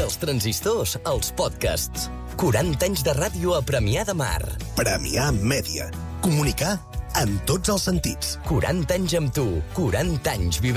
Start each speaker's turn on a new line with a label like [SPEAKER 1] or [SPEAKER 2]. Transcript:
[SPEAKER 1] dels transistors als podcasts. 40 anys de ràdio a Premià de Mar.
[SPEAKER 2] Premià Mèdia. Comunicar en tots els sentits.
[SPEAKER 1] 40 anys amb tu. 40 anys vivent.